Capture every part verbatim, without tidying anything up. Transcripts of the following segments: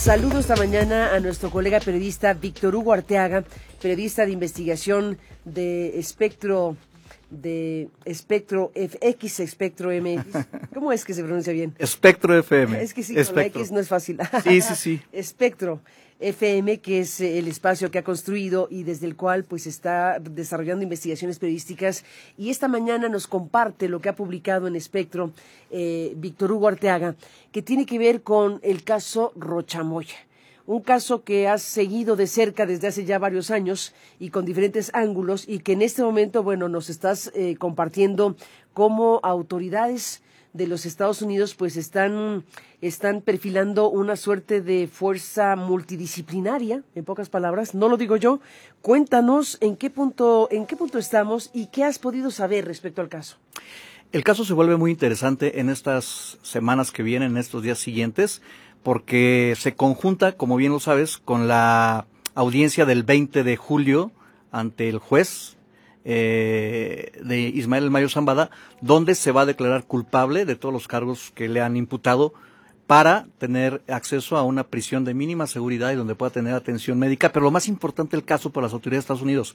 Saludo esta mañana a nuestro colega periodista Víctor Hugo Arteaga, periodista de investigación de Espectro, de Espectro F X, Espectro M X. ¿Cómo es que se pronuncia bien? Espectro F M. Es que sí, con la X no es fácil. Sí, sí, sí. Espectro F M, que es el espacio que ha construido y desde el cual pues está desarrollando investigaciones periodísticas, y esta mañana nos comparte lo que ha publicado en Espectro eh, Víctor Hugo Arteaga, que tiene que ver con el caso Rocha Moya. Un caso que has seguido de cerca desde hace ya varios años y con diferentes ángulos, y que en este momento, bueno, nos estás eh, compartiendo cómo autoridades de los Estados Unidos pues están, están perfilando una suerte de fuerza multidisciplinaria, en pocas palabras, no lo digo yo. Cuéntanos en qué punto, en qué punto estamos y qué has podido saber respecto al caso. El caso se vuelve muy interesante en estas semanas que vienen, en estos días siguientes, porque se conjunta, como bien lo sabes, con la audiencia del veinte de julio ante el juez eh, de Ismael El Mayo Zambada, donde se va a declarar culpable de todos los cargos que le han imputado para tener acceso a una prisión de mínima seguridad y donde pueda tener atención médica. Pero lo más importante del caso para las autoridades de Estados Unidos,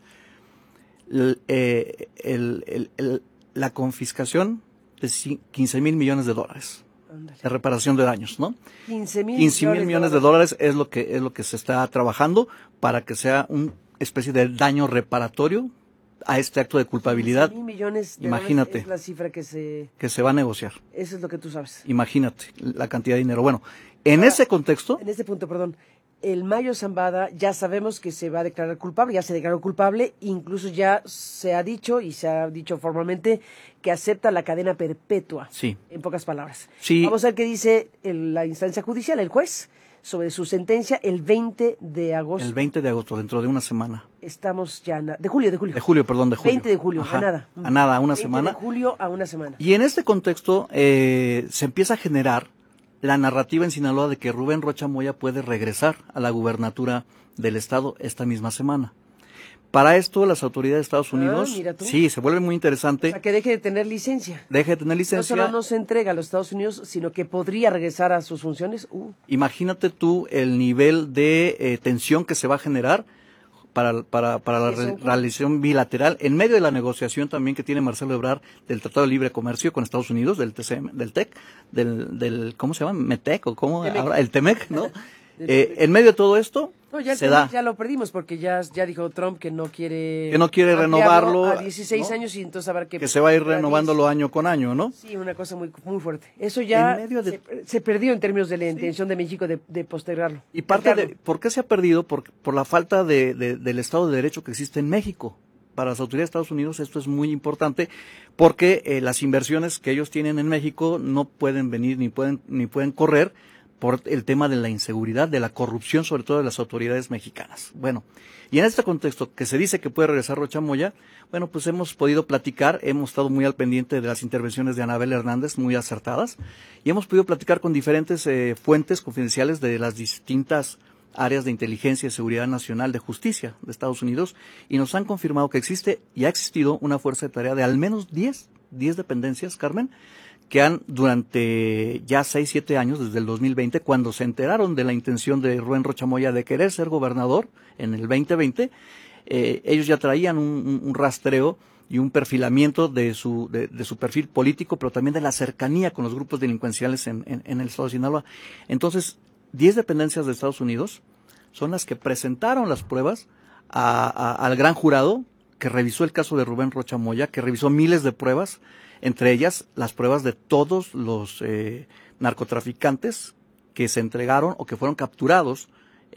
el, eh, el, el, el, la confiscación de quince mil millones de dólares. De reparación de daños, ¿no? quince mil millones de dólares es lo que es lo que se está trabajando para que sea una especie de daño reparatorio a este acto de culpabilidad. quince mil millones de Imagínate, es la cifra que se que se va a negociar. Eso es lo que tú sabes. Imagínate la cantidad de dinero. Bueno, en Ahora, ese contexto, en ese punto, perdón, el Mayo Zambada ya sabemos que se va a declarar culpable, ya se declaró culpable, incluso ya se ha dicho y se ha dicho formalmente que acepta la cadena perpetua. Sí. En pocas palabras. Sí. Vamos a ver qué dice el, la instancia judicial, el juez, sobre su sentencia el veinte de agosto. El veinte de agosto, dentro de una semana. Estamos ya, na- de julio, de julio. De julio, perdón, de julio. veinte de julio, Ajá. a nada. A nada, a una veinte semana. de julio a una semana. Y en este contexto eh, se empieza a generar la narrativa en Sinaloa de que Rubén Rocha Moya puede regresar a la gubernatura del estado esta misma semana. Para esto, las autoridades de Estados Unidos, ah, mira tú. sí, se vuelve muy interesante. O sea, que deje de tener licencia. Deje de tener licencia. No solo no se entrega a los Estados Unidos, sino que podría regresar a sus funciones. Uh. Imagínate tú el nivel de eh, tensión que se va a generar para, para, para la Sí, re realización bilateral, en medio de la negociación también que tiene Marcelo Ebrard del Tratado de Libre Comercio con Estados Unidos, del T C M, del T E C, del, del ¿cómo se llama? METEC, o cómo Temec. ahora, el T M E C, ¿no? eh, en medio de todo esto, no, ya, se da. Ya lo perdimos porque ya, ya dijo Trump que no quiere... Que no quiere renovarlo. A dieciséis ¿no? años y entonces habrá que... Que se va a ir renovándolo año con año, ¿no? Sí, una cosa muy muy fuerte. Eso ya En medio de... se, se perdió en términos de la sí. intención de México de, de postergarlo. Y parte de... ¿Por qué se ha perdido? Por, por la falta de, de, del Estado de Derecho que existe en México. Para las autoridades de Estados Unidos esto es muy importante porque eh, las inversiones que ellos tienen en México no pueden venir ni pueden ni pueden correr por el tema de la inseguridad, de la corrupción, sobre todo de las autoridades mexicanas. Bueno, y en este contexto que se dice que puede regresar Rocha Moya, bueno, pues hemos podido platicar, hemos estado muy al pendiente de las intervenciones de Anabel Hernández, muy acertadas, y hemos podido platicar con diferentes eh, fuentes confidenciales de las distintas áreas de inteligencia y seguridad nacional de justicia de Estados Unidos, y nos han confirmado que existe y ha existido una fuerza de tarea de al menos diez, diez dependencias, Carmen, que han durante ya seis, siete años, desde el dos mil veinte, cuando se enteraron de la intención de Rubén Rocha Moya de querer ser gobernador en el veinte veinte, eh, ellos ya traían un, un rastreo y un perfilamiento de su, de, de su perfil político, pero también de la cercanía con los grupos delincuenciales en, en, en el estado de Sinaloa. Entonces, diez dependencias de Estados Unidos son las que presentaron las pruebas a, a, al gran jurado que revisó el caso de Rubén Rocha Moya, que revisó miles de pruebas, entre ellas las pruebas de todos los eh, narcotraficantes que se entregaron o que fueron capturados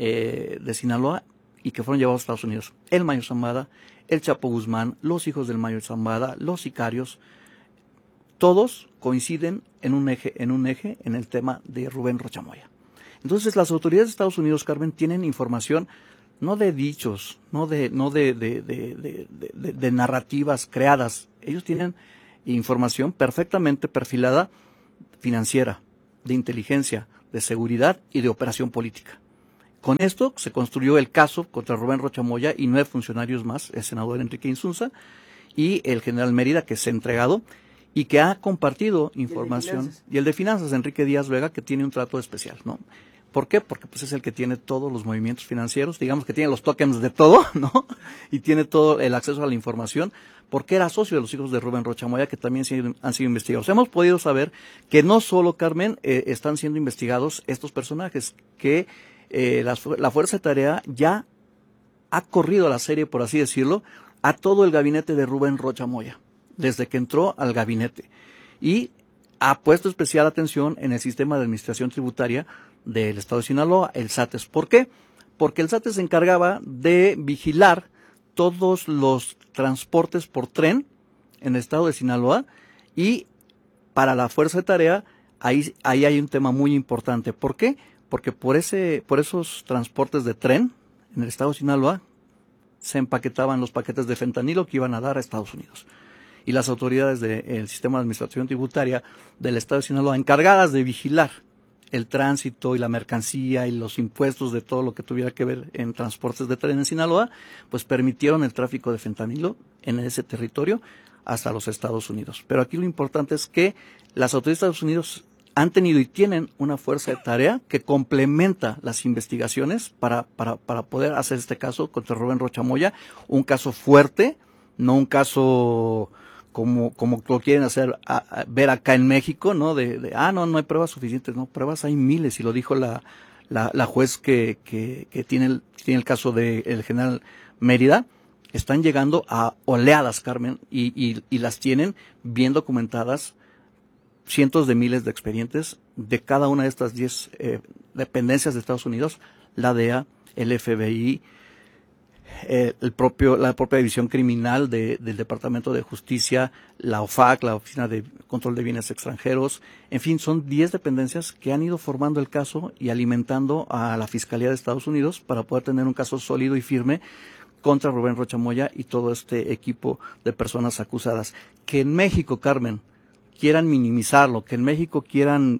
eh, de Sinaloa y que fueron llevados a Estados Unidos. El Mayo Zambada, el Chapo Guzmán, los hijos del Mayo Zambada, los sicarios, todos coinciden en un eje, en un eje, en el tema de Rubén Rocha Moya. Entonces las autoridades de Estados Unidos, Carmen, tienen información no de dichos, no de, no de, de, de, de, de, de narrativas creadas. Ellos tienen información perfectamente perfilada financiera, de inteligencia, de seguridad y de operación política. Con esto se construyó el caso contra Rubén Rocha Moya y nueve funcionarios más, el senador Enrique Insunza y el general Mérida, que se ha entregado y que ha compartido información. ¿Y el de y el de Finanzas, Enrique Díaz Vega, que tiene un trato especial, ¿no? ¿Por qué? Porque pues es el que tiene todos los movimientos financieros, digamos que tiene los tokens de todo, ¿no? Y tiene todo el acceso a la información, porque era socio de los hijos de Rubén Rocha Moya, que también han sido investigados. Hemos podido saber que no solo, Carmen, eh, están siendo investigados estos personajes, que eh, la, la Fuerza de Tarea ya ha corrido la serie, por así decirlo, a todo el gabinete de Rubén Rocha Moya, desde que entró al gabinete. Y ha puesto especial atención en el sistema de administración tributaria del Estado de Sinaloa, el SATES. ¿Por qué? Porque el SATES se encargaba de vigilar todos los transportes por tren en el Estado de Sinaloa, y para la Fuerza de Tarea ahí, ahí hay un tema muy importante. ¿Por qué? Porque por, ese, por esos transportes de tren en el Estado de Sinaloa se empaquetaban los paquetes de fentanilo que iban a dar a Estados Unidos. Y las autoridades del sistema de administración tributaria del Estado de Sinaloa, encargadas de vigilar el tránsito y la mercancía y los impuestos de todo lo que tuviera que ver en transportes de tren en Sinaloa, pues permitieron el tráfico de fentanilo en ese territorio hasta los Estados Unidos. Pero aquí lo importante es que las autoridades de Estados Unidos han tenido y tienen una fuerza de tarea que complementa las investigaciones para, para, para poder hacer este caso contra Rubén Rocha Moya, un caso fuerte, no un caso como, como lo quieren hacer a, a, ver acá en México, ¿no? De, de, ah, no, no hay pruebas suficientes, no, pruebas hay miles, y lo dijo la, la, la juez que, que, que tiene el, tiene el caso del general Mérida. Están llegando a oleadas, Carmen, y, y, y las tienen bien documentadas, cientos de miles de expedientes de cada una de estas diez eh, dependencias de Estados Unidos, la D E A, el F B I, Eh, el propio, la propia división criminal de, del Departamento de Justicia, la O F A C, la Oficina de Control de Bienes Extranjeros. En fin, son diez dependencias que han ido formando el caso y alimentando a la Fiscalía de Estados Unidos para poder tener un caso sólido y firme contra Rubén Rocha Moya y todo este equipo de personas acusadas. Que en México, Carmen, quieran minimizarlo, que en México quieran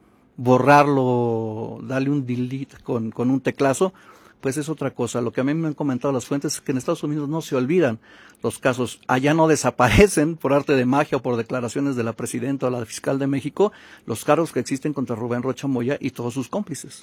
borrarlo, darle un delete con, con un teclazo, pues es otra cosa. Lo que a mí me han comentado las fuentes es que en Estados Unidos no se olvidan los casos, allá no desaparecen por arte de magia o por declaraciones de la presidenta o la fiscal de México los cargos que existen contra Rubén Rocha Moya y todos sus cómplices.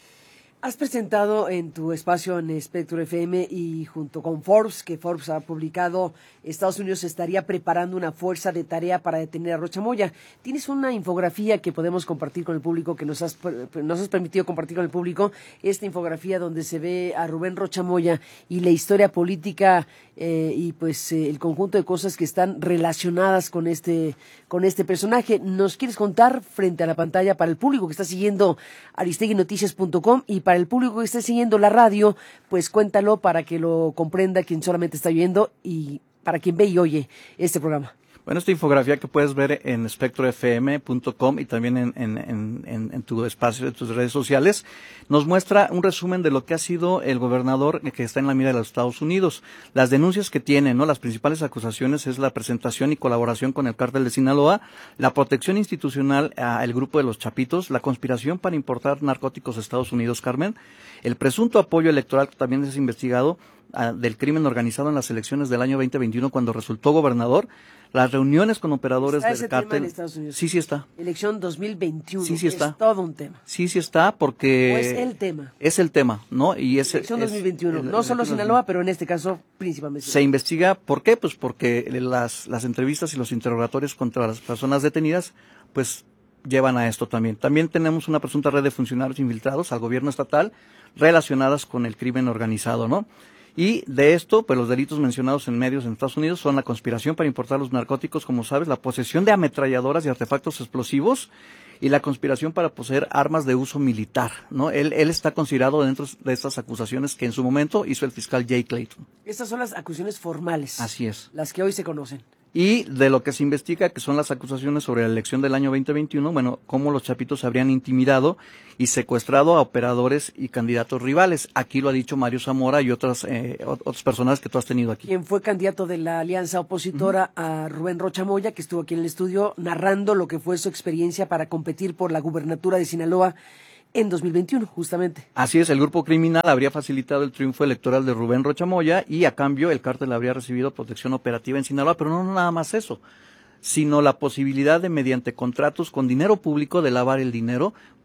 Has presentado en tu espacio en Espectro F M y junto con Forbes, que Forbes ha publicado, Estados Unidos estaría preparando una fuerza de tarea para detener a Rocha Moya. Tienes una infografía que podemos compartir con el público, que nos has, nos has permitido compartir con el público, esta infografía donde se ve a Rubén Rocha Moya y la historia política eh, y pues eh, el conjunto de cosas que están relacionadas con este, con este personaje. ¿Nos quieres contar frente a la pantalla para el público que está siguiendo aristegui noticias punto com y para el público que esté siguiendo la radio, pues cuéntalo para que lo comprenda quien solamente está oyendo y para quien ve y oye este programa? Bueno, esta infografía que puedes ver en espectro f m punto com y también en, en, en, en tu espacio, en tus redes sociales, nos muestra un resumen de lo que ha sido el gobernador que está en la mira de los Estados Unidos. Las denuncias que tiene, ¿no? Las principales acusaciones es la presentación y colaboración con el cártel de Sinaloa, la protección institucional al grupo de los Chapitos, la conspiración para importar narcóticos a Estados Unidos, Carmen, el presunto apoyo electoral que también es investigado, a, del crimen organizado en las elecciones del año veinte veintiuno cuando resultó gobernador, las reuniones con operadores del cártel. Sí, sí está. Elección dos mil veintiuno. Sí, sí está. Es todo un tema. Sí, sí está, porque... O es el tema. Es el tema, ¿no? Y es, Elección es, dos mil veintiuno. El, no solo Sinaloa, pero en este caso principalmente. Se investiga, ¿por qué? Pues porque las, las entrevistas y los interrogatorios contra las personas detenidas, pues llevan a esto también. También tenemos una presunta red de funcionarios infiltrados al gobierno estatal relacionadas con el crimen organizado, ¿no? Y de esto, pues los delitos mencionados en medios en Estados Unidos son la conspiración para importar los narcóticos, como sabes, la posesión de ametralladoras y artefactos explosivos y la conspiración para poseer armas de uso militar, ¿no? Él, él está considerado dentro de estas acusaciones que en su momento hizo el fiscal Jay Clayton. Estas son las acusaciones formales. Así es. Las que hoy se conocen. Y de lo que se investiga, que son las acusaciones sobre la elección del año veinte veintiuno, bueno, cómo los Chapitos habrían intimidado y secuestrado a operadores y candidatos rivales. Aquí lo ha dicho Mario Zamora y otras eh, otras personas que tú has tenido aquí. Quien fue candidato de la alianza opositora uh-huh. a Rubén Rocha Moya, que estuvo aquí en el estudio narrando lo que fue su experiencia para competir por la gubernatura de Sinaloa en dos mil veintiuno, justamente. Así es, el grupo criminal habría facilitado el triunfo electoral de Rubén Rocha Moya y a cambio el cártel habría recibido protección operativa en Sinaloa, pero no nada más eso, sino la posibilidad de, mediante contratos con dinero público, de lavar el dinero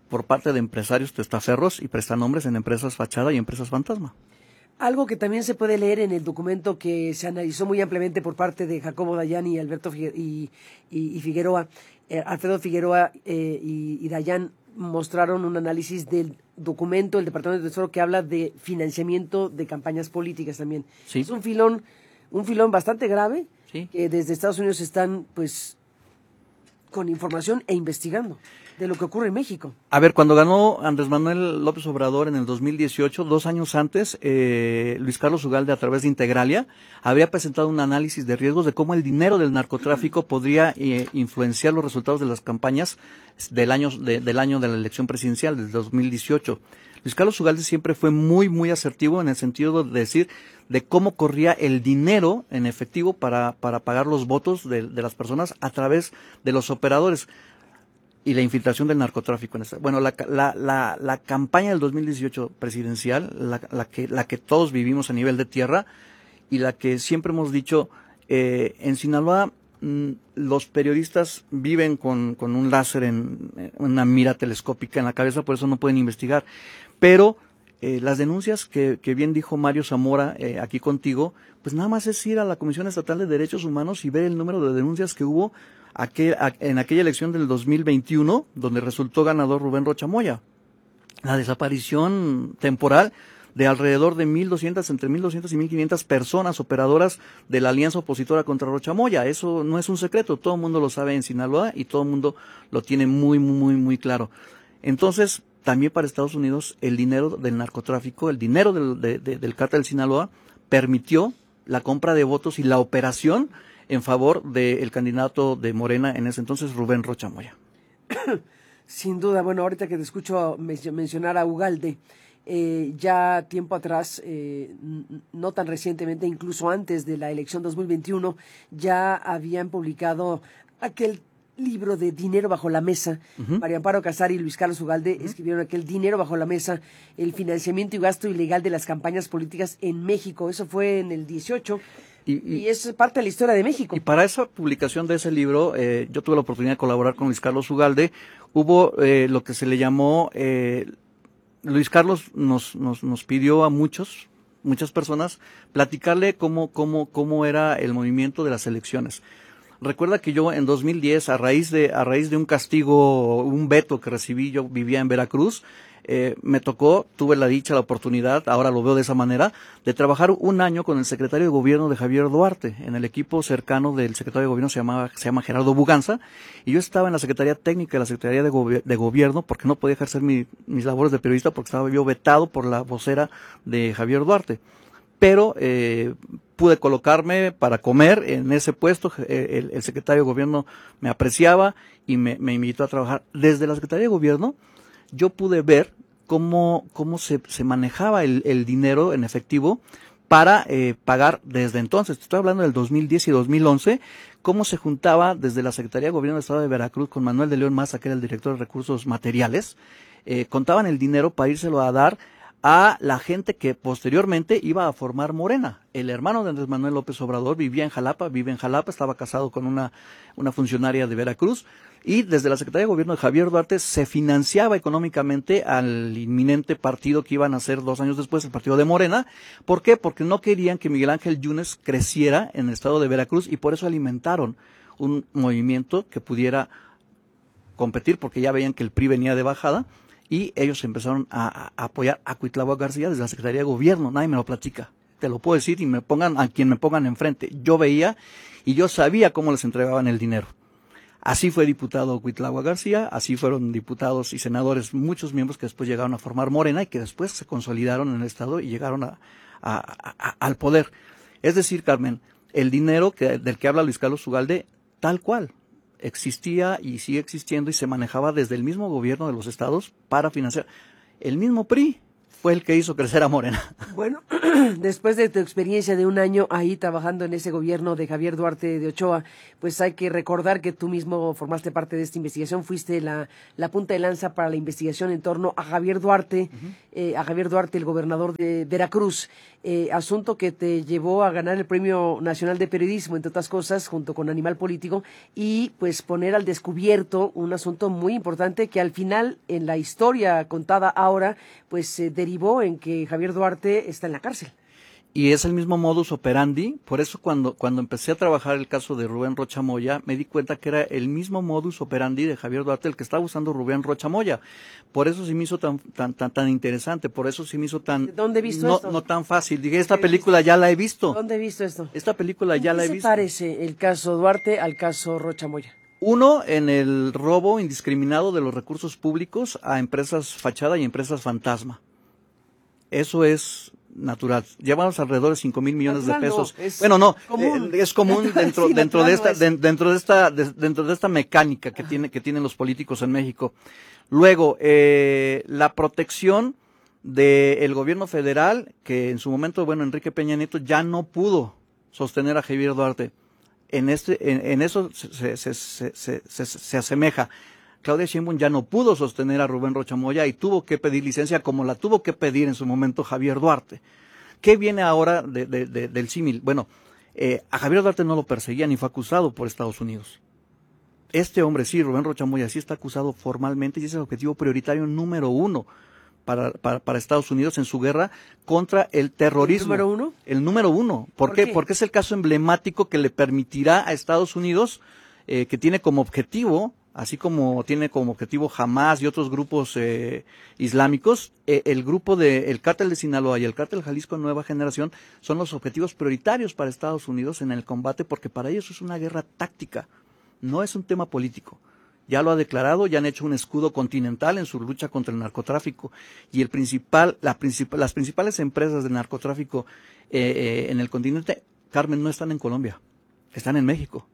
por parte de empresarios testaferros y prestanombres en empresas fachada y empresas fantasma. Algo que también se puede leer en el documento que se analizó muy ampliamente por parte de Jacobo Dayan y Alberto Figue y, y, y Figueroa, eh, Alfredo Figueroa eh, y, y Dayan mostraron un análisis del documento del Departamento de Tesoro que habla de financiamiento de campañas políticas también. Sí. Es un filón, un filón bastante grave, sí, que desde Estados Unidos están pues con información e investigando de lo que ocurre en México. A ver, cuando ganó Andrés Manuel López Obrador en el dos mil dieciocho, dos años antes, eh, Luis Carlos Ugalde, a través de Integralia, había presentado un análisis de riesgos de cómo el dinero del narcotráfico podría eh, influenciar los resultados de las campañas del año de, del año de la elección presidencial, del dos mil dieciocho. Luis Carlos Ugalde siempre fue muy, muy asertivo en el sentido de decir de cómo corría el dinero en efectivo para, para pagar los votos de, de las personas a través de los operadores y la infiltración del narcotráfico en esta. Bueno, la, la, la, la campaña del dos mil dieciocho presidencial, la, la, que, la que todos vivimos a nivel de tierra y la que siempre hemos dicho, eh, en Sinaloa mmm, los periodistas viven con, con un láser en, en una mira telescópica en la cabeza, por eso no pueden investigar. Pero eh, las denuncias que, que bien dijo Mario Zamora eh, aquí contigo, pues nada más es ir a la Comisión Estatal de Derechos Humanos y ver el número de denuncias que hubo aquel, a, en aquella elección del dos mil veintiuno, donde resultó ganador Rubén Rocha Moya. La desaparición temporal de alrededor de mil doscientas, entre mil doscientas y mil quinientas personas operadoras de la alianza opositora contra Rocha Moya. Eso no es un secreto, todo el mundo lo sabe en Sinaloa y todo el mundo lo tiene muy, muy, muy claro. Entonces, también para Estados Unidos, el dinero del narcotráfico, el dinero del, de, de, del cártel Sinaloa, permitió la compra de votos y la operación en favor del candidato de Morena en ese entonces, Rubén Rocha Moya. Sin duda, bueno, ahorita que te escucho mencionar a Ugalde, eh, ya tiempo atrás, eh, no tan recientemente, incluso antes de la elección dos mil veintiuno, ya habían publicado aquel libro de Dinero bajo la mesa. Uh-huh. María Amparo Casari y Luis Carlos Ugalde uh-huh. escribieron aquel Dinero bajo la mesa, el financiamiento y gasto ilegal de las campañas políticas en México. Eso fue en el dieciocho. Y, y, y eso es parte de la historia de México. Y para esa publicación de ese libro, eh, yo tuve la oportunidad de colaborar con Luis Carlos Ugalde. Hubo eh, lo que se le llamó, eh, Luis Carlos nos, nos, nos pidió a muchos, muchas personas, platicarle cómo, cómo, cómo era el movimiento de las elecciones. Recuerda que yo en dos mil diez, a raíz de a raíz de un castigo, un veto que recibí, yo vivía en Veracruz, eh, me tocó, tuve la dicha, la oportunidad, ahora lo veo de esa manera, de trabajar un año con el secretario de gobierno de Javier Duarte, en el equipo cercano del secretario de gobierno, se llamaba, se llama Gerardo Buganza, y yo estaba en la Secretaría Técnica de la Secretaría de, Gobi- de Gobierno, porque no podía ejercer mi, mis labores de periodista, porque estaba yo vetado por la vocera de Javier Duarte. Pero eh, pude colocarme para comer en ese puesto, el, el secretario de gobierno me apreciaba y me, me invitó a trabajar. Desde la Secretaría de Gobierno yo pude ver cómo, cómo se, se manejaba el, el dinero en efectivo para eh, pagar desde entonces, estoy hablando del dos mil diez y dos mil once, cómo se juntaba desde la Secretaría de Gobierno del Estado de Veracruz con Manuel de León Maza, que era el director de Recursos Materiales, eh, contaban el dinero para írselo a dar a la gente que posteriormente iba a formar Morena. El hermano de Andrés Manuel López Obrador vivía en Jalapa, vive en Jalapa, estaba casado con una, una funcionaria de Veracruz, y desde la Secretaría de Gobierno de Javier Duarte se financiaba económicamente al inminente partido que iban a hacer dos años después, el partido de Morena. ¿Por qué? Porque no querían que Miguel Ángel Yunes creciera en el estado de Veracruz y por eso alimentaron un movimiento que pudiera competir, porque ya veían que el P R I venía de bajada, y ellos empezaron a, a apoyar a Cuitláhuac García desde la Secretaría de Gobierno. Nadie me lo platica, te lo puedo decir, y me pongan a quien me pongan enfrente. Yo veía y yo sabía cómo les entregaban el dinero. Así fue diputado Cuitláhuac García, así fueron diputados y senadores, muchos miembros que después llegaron a formar Morena y que después se consolidaron en el Estado y llegaron a, a, a, al poder. Es decir, Carmen, el dinero que, del que habla Luis Carlos Ugalde, tal cual, existía y sigue existiendo y se manejaba desde el mismo gobierno de los estados para financiar. El mismo P R I fue el que hizo crecer a Morena. Bueno, después de tu experiencia de un año ahí trabajando en ese gobierno de Javier Duarte de Ochoa, pues hay que recordar que tú mismo formaste parte de esta investigación, fuiste la, la punta de lanza para la investigación en torno a Javier Duarte, uh-huh. eh, a Javier Duarte, el gobernador de Veracruz, eh, asunto que te llevó a ganar el Premio Nacional de Periodismo, entre otras cosas, junto con Animal Político, y pues poner al descubierto un asunto muy importante que al final, en la historia contada ahora, pues eh, derivó en que Javier Duarte está en la cárcel. Y es el mismo modus operandi, por eso cuando, cuando empecé a trabajar el caso de Rubén Rocha Moya, me di cuenta que era el mismo modus operandi de Javier Duarte el que estaba usando Rubén Rocha Moya. Por eso sí me hizo tan, tan, tan, tan interesante, por eso sí me hizo tan... ¿Dónde he visto no, esto? No tan fácil. Dije, esta película ya la he visto. ¿Dónde he visto esto? Esta película ya la he ¿Qué se visto. parece el caso Duarte al caso Rocha Moya? Uno, en el robo indiscriminado de los recursos públicos a empresas fachada y empresas fantasma. Eso es natural. Llevamos alrededor de cinco mil millones natural, de pesos. No, bueno, no, común. Eh, es común dentro, sí, dentro de esta, de, dentro de esta, de, dentro de esta mecánica que tiene, que tienen los políticos en México. Luego, eh, la protección del gobierno federal, que en su momento, bueno, Enrique Peña Nieto ya no pudo sostener a Javier Duarte. En este, en, en eso se, se, se, se, se, se asemeja. Claudia Sheinbaum ya no pudo sostener a Rubén Rocha Moya y tuvo que pedir licencia como la tuvo que pedir en su momento Javier Duarte. ¿Qué viene ahora de, de, de, del símil? Bueno, eh, a Javier Duarte no lo perseguía ni fue acusado por Estados Unidos. Este hombre sí, Rubén Rocha Moya, sí está acusado formalmente y es el objetivo prioritario número uno para, para, para Estados Unidos en su guerra contra el terrorismo. ¿El número uno? El número uno. ¿Por, ¿Por qué? qué? Porque es el caso emblemático que le permitirá a Estados Unidos, eh, que tiene como objetivo, así como tiene como objetivo Hamas y otros grupos eh, islámicos, eh, el grupo de el Cártel de Sinaloa y el Cártel Jalisco Nueva Generación son los objetivos prioritarios para Estados Unidos en el combate, porque para ellos es una guerra táctica, no es un tema político. Ya lo ha declarado, ya han hecho un escudo continental en su lucha contra el narcotráfico y el principal, la principal, las principales empresas de narcotráfico eh, eh, en el continente, Carmen, no están en Colombia, están en México.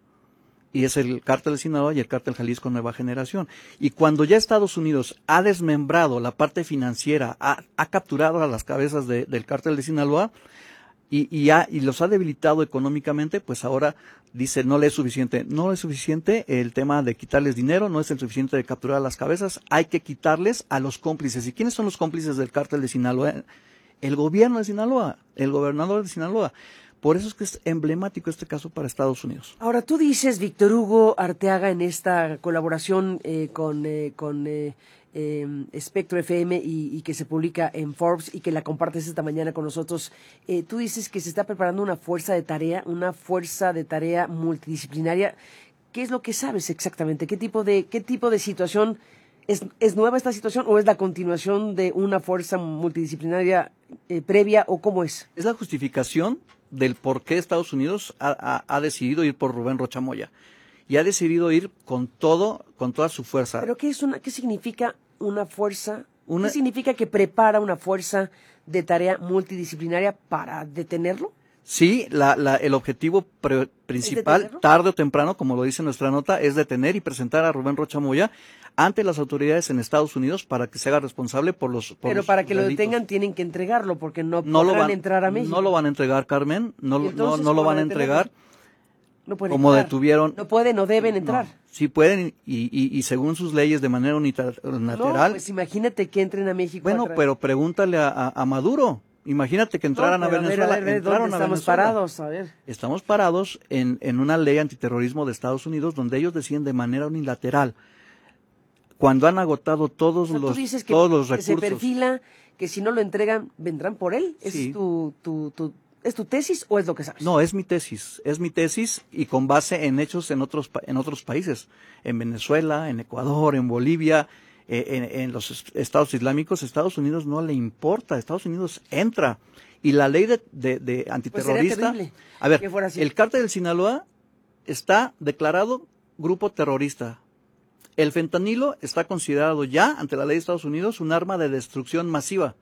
Y es el Cártel de Sinaloa y el Cártel Jalisco Nueva Generación. Y cuando ya Estados Unidos ha desmembrado la parte financiera, ha, ha capturado a las cabezas de, del Cártel de Sinaloa y, y, ha, y los ha debilitado económicamente, pues ahora dice no le es suficiente. No es suficiente el tema de quitarles dinero, no es el suficiente de capturar a las cabezas, hay que quitarles a los cómplices. ¿Y quiénes son los cómplices del Cártel de Sinaloa? El gobierno de Sinaloa, el gobernador de Sinaloa. Por eso es que es emblemático este caso para Estados Unidos. Ahora, tú dices, Víctor Hugo Arteaga, en esta colaboración eh, con, eh, con eh, eh, Espectro F M y, y que se publica en Forbes y que la compartes esta mañana con nosotros, eh, tú dices que se está preparando una fuerza de tarea, una fuerza de tarea multidisciplinaria. ¿Qué es lo que sabes exactamente? ¿Qué tipo de, qué tipo de situación es, es nueva esta situación o es la continuación de una fuerza multidisciplinaria eh, previa o cómo es? Es la justificación del por qué Estados Unidos ha, ha, ha decidido ir por Rubén Rocha Moya y ha decidido ir con todo, con toda su fuerza. ¿Pero qué es una, qué significa una fuerza? Una... ¿Qué significa que prepara una fuerza de tarea multidisciplinaria para detenerlo? Sí, la, la, el objetivo pre, principal, tarde o temprano, como lo dice nuestra nota, es detener y presentar a Rubén Rocha Moya ante las autoridades en Estados Unidos para que se haga responsable por los por Pero los para que delitos. Lo detengan tienen que entregarlo porque no, no podrán lo van, entrar a México. No lo van a entregar, Carmen, no, no, no lo van a entregar. No pueden como entrar. detuvieron. No pueden o deben entrar. No, sí pueden y, y, y según sus leyes de manera unilateral. No, pues imagínate que entren a México. Bueno, a pero pregúntale a, a, a Maduro. Imagínate que entraran no, a Venezuela. A ver, a ver, entraron ¿dónde a estamos Venezuela. parados? A ver. Estamos parados en, en una ley antiterrorismo de Estados Unidos donde ellos deciden de manera unilateral. Cuando han agotado todos o sea, los, tú dices que, todos los que recursos. se perfila que si no lo entregan, vendrán por él. ¿Es Sí. tu, tu, tu, ¿Es tu tesis o es lo que sabes? No, es mi tesis, es mi tesis y con base en hechos en otros en otros países, en Venezuela, en Ecuador, en Bolivia, eh, en, en los estados islámicos. Estados Unidos no le importa, Estados Unidos entra y la ley de, de, de antiterrorista. Pues a ver, así. El Cártel del Sinaloa está declarado grupo terrorista. El fentanilo está considerado ya ante la ley de Estados Unidos un arma de destrucción masiva.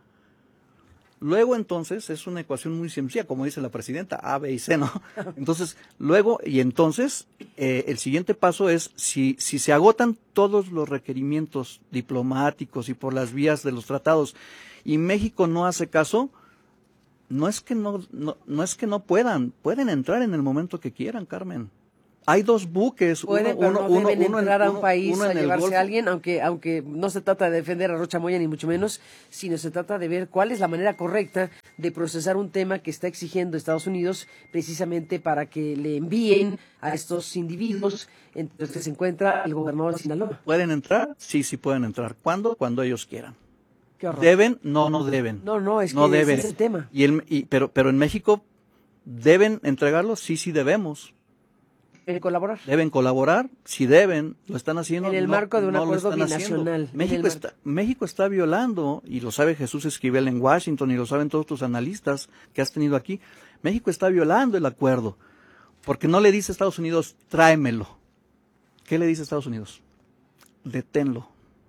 Luego entonces es una ecuación muy sencilla, como dice la presidenta, A, B y C, ¿no? Entonces, luego y entonces eh, el siguiente paso es si, si se agotan todos los requerimientos diplomáticos y por las vías de los tratados y México no hace caso, No es que no, no, no es que no puedan, pueden entrar en el momento que quieran, Carmen. Hay dos buques, Pueden, uno, pero uno, no uno, deben uno en, entrar a un uno- país uno a en el llevarse Golfo. a alguien, aunque aunque no se trata de defender a Rocha Moya ni mucho menos, sino se trata de ver cuál es la manera correcta de procesar un tema que está exigiendo Estados Unidos precisamente para que le envíen a estos individuos, entre los que se encuentra el gobernador de Sinaloa. ¿Pueden entrar? Sí, sí pueden entrar. ¿Cuándo? Cuando ellos quieran. Qué horror. ¿Deben? No, no deben. No, no, es no que ese deben. es el tema. Y el, y, pero, pero en México, ¿deben entregarlo? Sí, sí debemos. El colaborar. Deben colaborar, si deben, lo están haciendo. En el no, marco de un no lo acuerdo están haciendo. binacional, en México el está, México está violando, y lo sabe Jesús Esquivel en Washington, y lo saben todos tus analistas que has tenido aquí. México está violando el acuerdo, porque no le dice a Estados Unidos, tráemelo. ¿Qué le dice a Estados Unidos? Deténlo.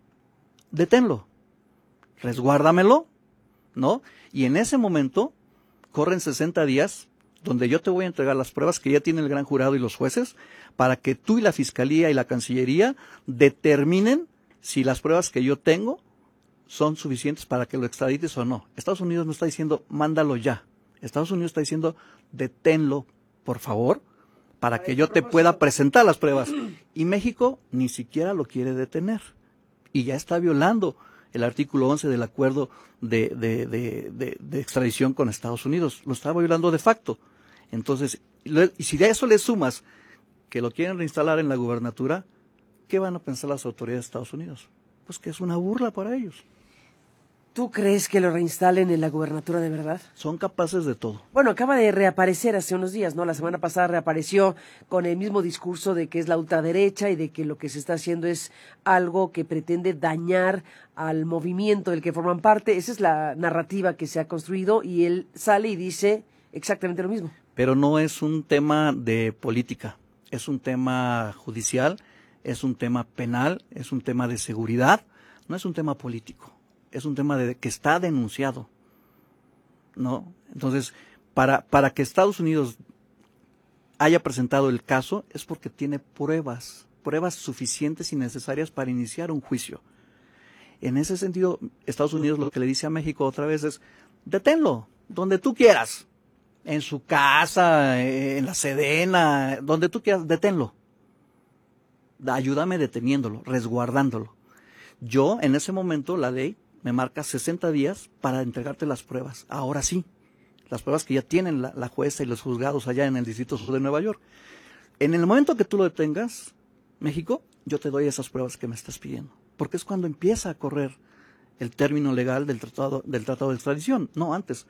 Deténlo. Resguárdamelo, ¿no? Y en ese momento corren sesenta días donde yo te voy a entregar las pruebas que ya tiene el gran jurado y los jueces para que tú y la Fiscalía y la Cancillería determinen si las pruebas que yo tengo son suficientes para que lo extradites o no. Estados Unidos no está diciendo, mándalo ya. Estados Unidos está diciendo, deténlo, por favor, para que yo te pueda presentar las pruebas. Y México ni siquiera lo quiere detener. Y ya está violando el artículo once del acuerdo de, de, de, de, de extradición con Estados Unidos. Lo está violando de facto. Entonces, y si a eso le sumas que lo quieren reinstalar en la gubernatura, ¿qué van a pensar las autoridades de Estados Unidos? Pues que es una burla para ellos. ¿Tú crees que lo reinstalen en la gubernatura de verdad? Son capaces de todo. Bueno, acaba de reaparecer hace unos días, ¿no? La semana pasada reapareció con el mismo discurso de que es la ultraderecha y de que lo que se está haciendo es algo que pretende dañar al movimiento del que forman parte. Esa es la narrativa que se ha construido y él sale y dice exactamente lo mismo. Pero no es un tema de política, es un tema judicial, es un tema penal, es un tema de seguridad, no es un tema político. Es un tema de, que está denunciado, ¿no? Entonces, para, para que Estados Unidos haya presentado el caso es porque tiene pruebas, pruebas suficientes y necesarias para iniciar un juicio. En ese sentido, Estados Unidos lo que le dice a México otra vez es, deténlo, donde tú quieras, en su casa, en la Sedena, donde tú quieras, deténlo. Ayúdame deteniéndolo, resguardándolo. Yo, en ese momento, la ley me marca sesenta días para entregarte las pruebas. Ahora sí, las pruebas que ya tienen la, la jueza y los juzgados allá en el Distrito Sur de Nueva York. En el momento que tú lo detengas, México, yo te doy esas pruebas que me estás pidiendo. Porque es cuando empieza a correr el término legal del tratado, del tratado de extradición, no antes.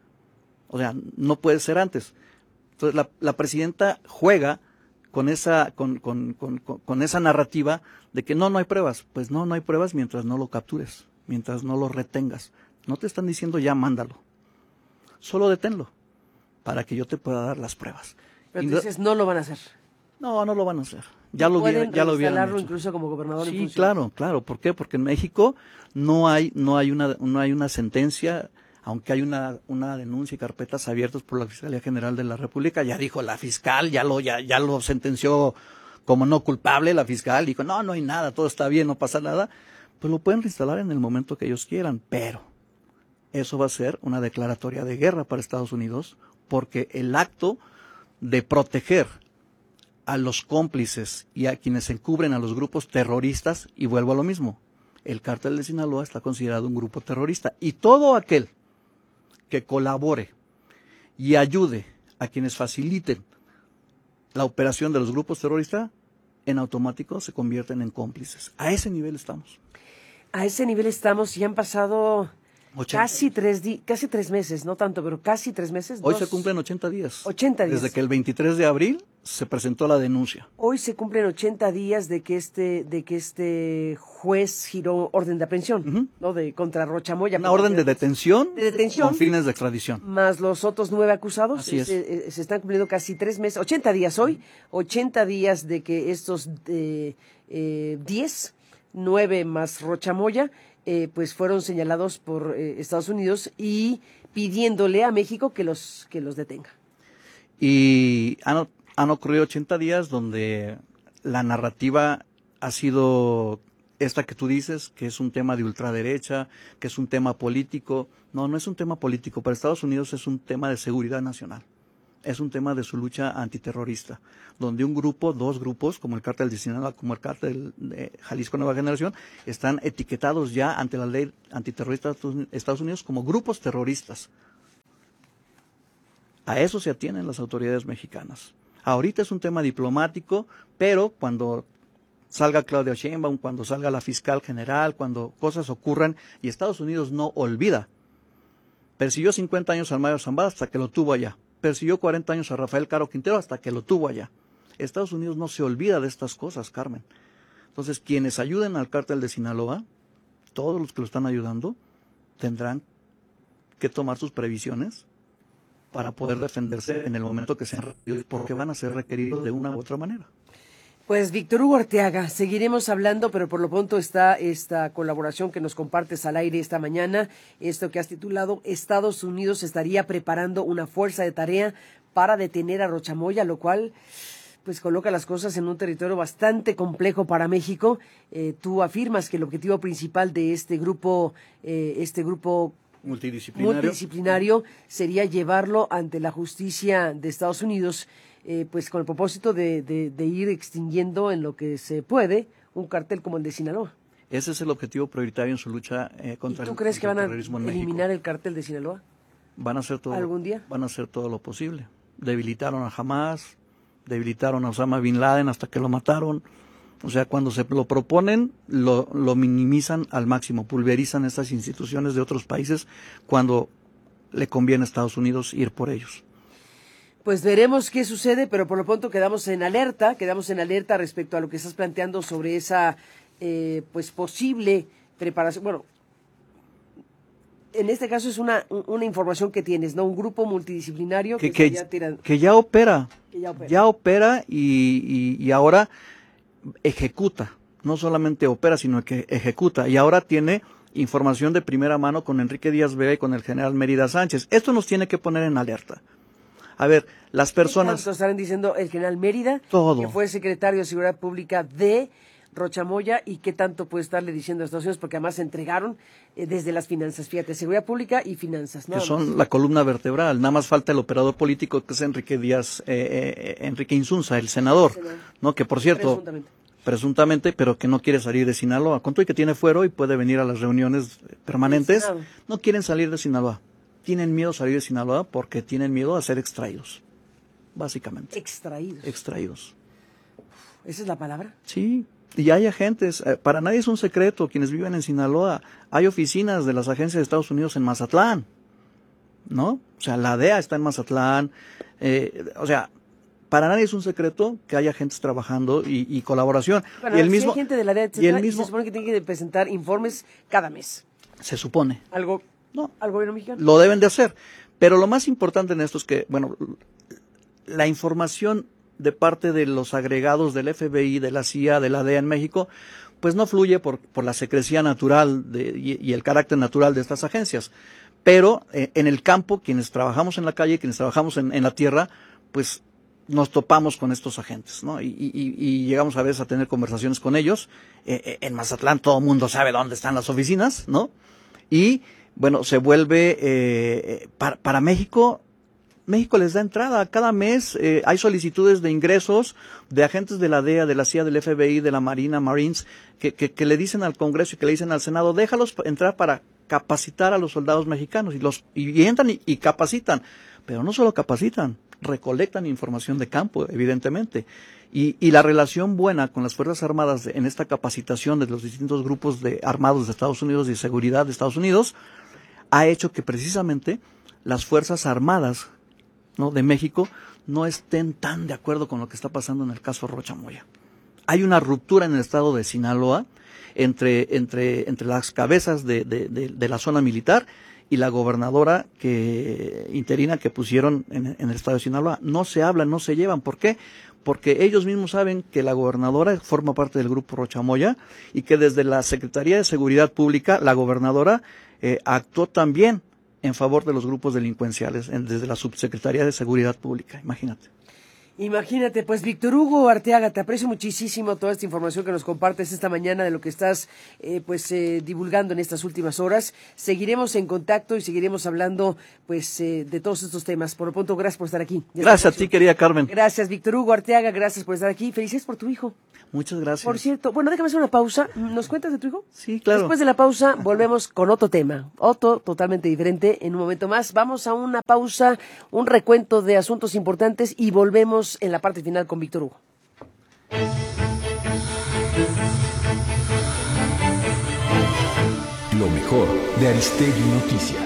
O sea, no puede ser antes. Entonces, la, la presidenta juega con esa, con, con, con, con esa narrativa de que no, no hay pruebas. Pues no, no hay pruebas mientras no lo captures, mientras no lo retengas. No te están diciendo ya mándalo. Solo deténlo para que yo te pueda dar las pruebas. Pero tú dices, no lo van a hacer. No, no lo van a hacer. Ya lo Pueden hubieran, ya lo hubieran hecho. Incluso como gobernador en Sí, funciones. claro, claro. ¿Por qué? Porque en México no hay, no hay una, no hay una sentencia, aunque hay una, una denuncia y carpetas abiertas por la Fiscalía General de la República. Ya dijo la fiscal, ya lo, ya, ya lo sentenció como no culpable la fiscal. Dijo, no, no hay nada, todo está bien, no pasa nada. Pues lo pueden reinstalar en el momento que ellos quieran, pero eso va a ser una declaratoria de guerra para Estados Unidos, porque el acto de proteger a los cómplices y a quienes encubren a los grupos terroristas, y vuelvo a lo mismo, el cártel de Sinaloa está considerado un grupo terrorista, y todo aquel que colabore y ayude a quienes faciliten la operación de los grupos terroristas, en automático se convierten en cómplices. A ese nivel estamos. A ese nivel estamos y han pasado ochenta casi tres, di casi tres meses, no tanto, pero casi tres meses. Hoy dos, se cumplen ochenta días. ochenta días. Desde que el veintitrés de abril se presentó la denuncia. Hoy se cumplen ochenta días de que este, de que este juez giró orden de aprehensión, uh-huh. ¿no? De contra Rocha Moya. Una orden de detención, de detención con fines de extradición. Más los otros nueve acusados. Así es. Se, se están cumpliendo casi tres meses, ochenta días hoy, ochenta días de que estos eh, eh, diez, nueve más Rocha Moya, eh, pues fueron señalados por eh, Estados Unidos y pidiéndole a México que los, que los detenga. Y han, han ocurrido ochenta días donde la narrativa ha sido esta que tú dices, que es un tema de ultraderecha, que es un tema político. No, no es un tema político. Para Estados Unidos es un tema de seguridad nacional. Es un tema de su lucha antiterrorista, donde un grupo, dos grupos, como el Cártel de Sinaloa, como el Cártel de Jalisco Nueva Generación, están etiquetados ya ante la ley antiterrorista de Estados Unidos como grupos terroristas. A eso se atienen las autoridades mexicanas. Ahorita es un tema diplomático, pero cuando salga Claudia Sheinbaum, cuando salga la fiscal general, cuando cosas ocurran, y Estados Unidos no olvida. Persiguió cincuenta años al Mayo Zambada hasta que lo tuvo allá. Persiguió cuarenta años a Rafael Caro Quintero hasta que lo tuvo allá. Estados Unidos no se olvida de estas cosas, Carmen. Entonces, quienes ayuden al Cártel de Sinaloa, todos los que lo están ayudando, tendrán que tomar sus previsiones para poder defenderse en el momento que sean requeridos, porque van a ser requeridos de una u otra manera. Pues Víctor Hugo Arteaga, seguiremos hablando, pero por lo pronto está esta colaboración que nos compartes al aire esta mañana, esto que has titulado Estados Unidos estaría preparando una fuerza de tarea para detener a Rochamoya, lo cual pues coloca las cosas en un territorio bastante complejo para México. Eh, tú afirmas que el objetivo principal de este grupo, eh, este grupo multidisciplinario. multidisciplinario sería llevarlo ante la justicia de Estados Unidos, Eh, pues con el propósito de, de, de ir extinguiendo en lo que se puede un cartel como el de Sinaloa. Ese es el objetivo prioritario en su lucha eh, contra, ¿Y tú el, crees contra que van el terrorismo en a México. eliminar el cartel de Sinaloa? Van a hacer todo, ¿Algún día? Van a hacer todo lo posible. Debilitaron a Hamas, debilitaron a Osama Bin Laden hasta que lo mataron. O sea, cuando se lo proponen, lo, lo minimizan al máximo, pulverizan estas instituciones de otros países cuando le conviene a Estados Unidos ir por ellos. Pues veremos qué sucede, pero por lo pronto quedamos en alerta, quedamos en alerta respecto a lo que estás planteando sobre esa eh, pues posible preparación. Bueno, en este caso es una, una información que tienes, ¿no? Un grupo multidisciplinario que, que, que, ya, tiran... que ya opera, que ya opera, ya opera y, y, y ahora ejecuta, no solamente opera, sino que ejecuta, y ahora tiene información de primera mano con Enrique Díaz Vega y con el general Mérida Sánchez. Esto nos tiene que poner en alerta. A ver, las personas... Están diciendo el general Mérida, todo. que fue secretario de Seguridad Pública de Rochamoya, y qué tanto puede estarle diciendo a Estados Unidos, porque además se entregaron eh, desde las finanzas, fíjate, Seguridad Pública y finanzas. Que son más la columna vertebral, nada más falta el operador político que es Enrique Díaz, eh, eh, Enrique Insunza, el senador, senador, ¿no? Que por cierto... Presuntamente. presuntamente, pero que no quiere salir de Sinaloa. Con todo y que tiene fuero y puede venir a las reuniones permanentes, no quieren salir de Sinaloa. Tienen miedo a salir de Sinaloa porque tienen miedo a ser extraídos, básicamente. Extraídos. Extraídos. ¿Esa es la palabra? Sí, y hay agentes, eh, para nadie es un secreto, quienes viven en Sinaloa, hay oficinas de las agencias de Estados Unidos en Mazatlán, ¿no? O sea, la D E A está en Mazatlán, eh, o sea, para nadie es un secreto que haya agentes trabajando y, y colaboración. Bueno, y el si mismo, hay gente de la D E A, etcétera, y el mismo, y se supone que tiene que presentar informes cada mes. Se supone. Algo... No, al gobierno mexicano. Lo deben de hacer. Pero lo más importante en esto es que, bueno, la información de parte de los agregados del F B I, de la C I A, de la D E A en México, pues no fluye por, por la secrecía natural de, y, y el carácter natural de estas agencias. Pero eh, en el campo, quienes trabajamos en la calle, quienes trabajamos en, en la tierra, pues nos topamos con estos agentes, ¿no? Y, y, y llegamos a veces a tener conversaciones con ellos. Eh, en Mazatlán todo el mundo sabe dónde están las oficinas, ¿no? Y bueno, se vuelve, eh, para, para México, México les da entrada. Cada mes eh, hay solicitudes de ingresos de agentes de la D E A, de la C I A, del F B I, de la Marina, Marines, que, que, que le dicen al Congreso y que le dicen al Senado, déjalos entrar para capacitar a los soldados mexicanos. Y, los, y, y entran y, y capacitan. Pero no solo capacitan, recolectan información de campo, evidentemente. Y, y la relación buena con las Fuerzas Armadas de, en esta capacitación de los distintos grupos de armados de Estados Unidos y de seguridad de Estados Unidos ha hecho que precisamente las Fuerzas Armadas, ¿no?, de México no estén tan de acuerdo con lo que está pasando en el caso Rochamoya. Hay una ruptura en el estado de Sinaloa entre, entre, entre las cabezas de, de, de, de la zona militar y la gobernadora que, interina que pusieron en, en el estado de Sinaloa. No se hablan, no se llevan. ¿Por qué? Porque ellos mismos saben que la gobernadora forma parte del grupo Rochamoya y que desde la Secretaría de Seguridad Pública, la gobernadora eh, actuó también en favor de los grupos delincuenciales, en, desde la Subsecretaría de Seguridad Pública, imagínate. Imagínate, pues Víctor Hugo Arteaga, te aprecio muchísimo toda esta información que nos compartes esta mañana de lo que estás eh, pues eh, divulgando en estas últimas horas. Seguiremos en contacto y seguiremos hablando pues eh, de todos estos temas. Por lo pronto, gracias por estar aquí. Gracias a ti, querida Carmen. Gracias, Víctor Hugo Arteaga, gracias por estar aquí. Felicidades por tu hijo. Muchas gracias. Por cierto, bueno, déjame hacer una pausa. ¿Nos cuentas de tu hijo? Sí, claro. Después de la pausa, volvemos con otro tema. Otro totalmente diferente en un momento más. Vamos a una pausa, un recuento de asuntos importantes y volvemos en la parte final con Víctor Hugo. Lo mejor de Aristegui Noticias.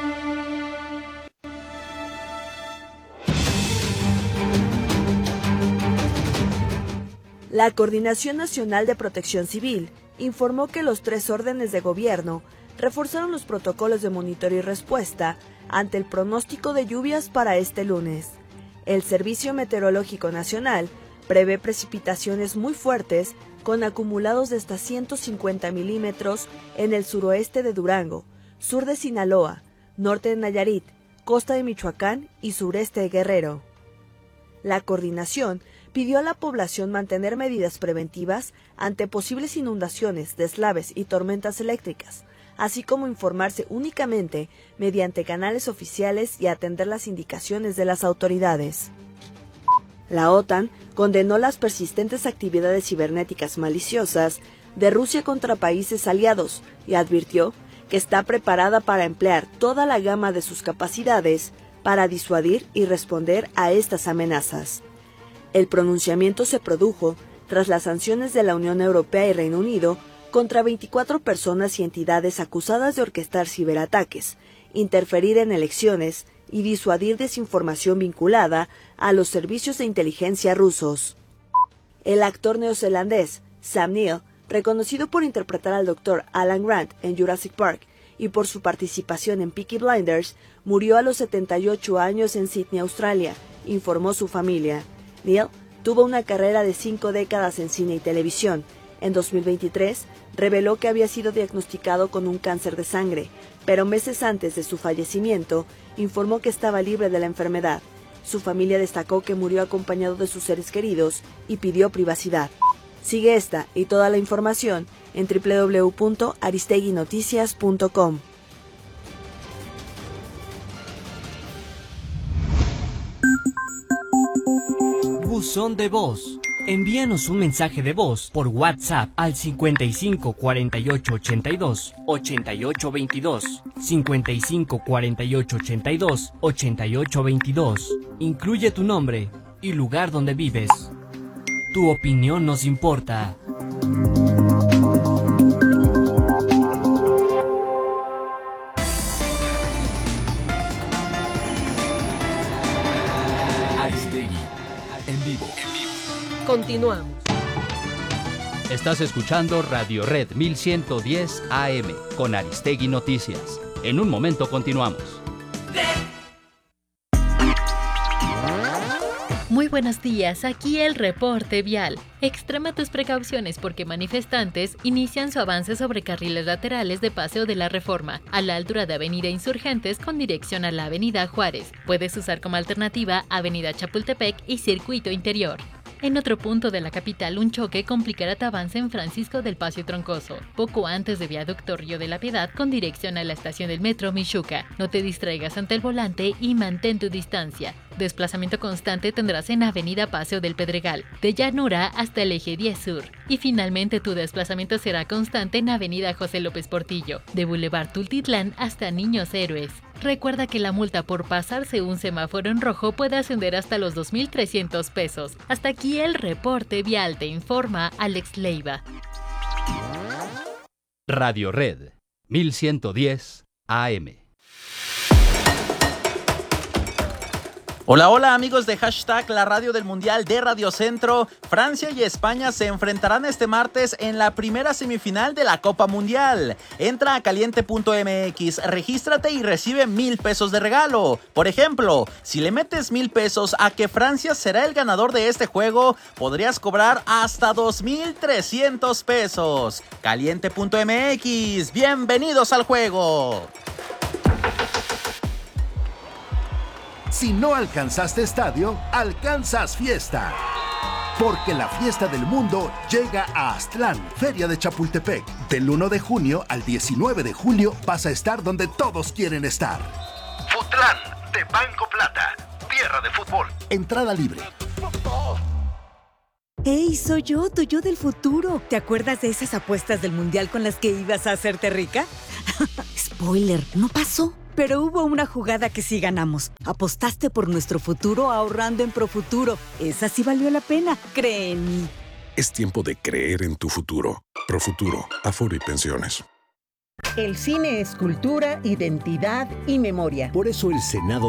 La Coordinación Nacional de Protección Civil informó que los tres órdenes de gobierno reforzaron los protocolos de monitoreo y respuesta ante el pronóstico de lluvias para este lunes. El Servicio Meteorológico Nacional prevé precipitaciones muy fuertes con acumulados de hasta ciento cincuenta milímetros en el suroeste de Durango, sur de Sinaloa, norte de Nayarit, costa de Michoacán y sureste de Guerrero. La coordinación pidió a la población mantener medidas preventivas ante posibles inundaciones, deslaves y tormentas eléctricas, así como informarse únicamente mediante canales oficiales y atender las indicaciones de las autoridades. La OTAN condenó las persistentes actividades cibernéticas maliciosas de Rusia contra países aliados y advirtió que está preparada para emplear toda la gama de sus capacidades para disuadir y responder a estas amenazas. El pronunciamiento se produjo tras las sanciones de la Unión Europea y Reino Unido contra veinticuatro personas y entidades acusadas de orquestar ciberataques, interferir en elecciones y disuadir desinformación vinculada a los servicios de inteligencia rusos. El actor neozelandés Sam Neill, reconocido por interpretar al doctor Alan Grant en Jurassic Park y por su participación en Peaky Blinders, murió a los setenta y ocho años en Sydney, Australia, informó su familia. Neill tuvo una carrera de cinco décadas en cine y televisión. En dos mil veintitrés, reveló que había sido diagnosticado con un cáncer de sangre, pero meses antes de su fallecimiento, informó que estaba libre de la enfermedad. Su familia destacó que murió acompañado de sus seres queridos y pidió privacidad. Sigue esta y toda la información en doble u doble u doble u punto aristegui noticias punto com. Buzón de voz. Envíanos un mensaje de voz por WhatsApp al cincuenta y cinco cuarenta y ocho ochenta y dos ochenta y ocho veintidós, cincuenta y cinco cuarenta y ocho ochenta y dos ochenta y ocho veintidós. Incluye tu nombre y lugar donde vives. Tu opinión nos importa. Aristegui en vivo. Continuamos. Estás escuchando Radio Red mil ciento diez A M con Aristegui Noticias. En un momento continuamos. Muy buenos días, aquí el reporte vial. Extrema tus precauciones porque manifestantes inician su avance sobre carriles laterales de Paseo de la Reforma, a la altura de Avenida Insurgentes con dirección a la Avenida Juárez. Puedes usar como alternativa Avenida Chapultepec y Circuito Interior. En otro punto de la capital, un choque complicará tu avance en Francisco del Pacio Troncoso, poco antes de Viaducto Río de la Piedad con dirección a la estación del metro Michuca. No te distraigas ante el volante y mantén tu distancia. Desplazamiento constante tendrás en Avenida Paseo del Pedregal, de Llanura hasta el eje diez Sur. Y finalmente tu desplazamiento será constante en Avenida José López Portillo, de Boulevard Tultitlán hasta Niños Héroes. Recuerda que la multa por pasarse un semáforo en rojo puede ascender hasta los dos mil trescientos pesos. Hasta aquí el reporte vial, te informa Alex Leiva. Radio Red mil ciento diez A M. Hola, hola amigos de Hashtag La Radio del Mundial de Radio Centro. Francia y España se enfrentarán este martes en la primera semifinal de la Copa Mundial. Entra a caliente punto m x, regístrate y recibe mil pesos de regalo. Por ejemplo, si le metes mil pesos a que Francia será el ganador de este juego, podrías cobrar hasta dos mil trescientos pesos. caliente punto m x, bienvenidos al juego. Si no alcanzaste estadio, alcanzas fiesta. Porque la fiesta del mundo llega a Aztlán, Feria de Chapultepec. Del uno de junio al diecinueve de julio vas a estar donde todos quieren estar. Futlán, de Banco Plata. Tierra de fútbol. Entrada libre. ¡Ey, soy yo, tu yo del futuro! ¿Te acuerdas de esas apuestas del Mundial con las que ibas a hacerte rica? Spoiler, no pasó. Pero hubo una jugada que sí ganamos. Apostaste por nuestro futuro ahorrando en Profuturo. Esa sí valió la pena, cree en mí. Es tiempo de creer en tu futuro. Profuturo, Afore y Pensiones. El cine es cultura, identidad y memoria. Por eso el Senado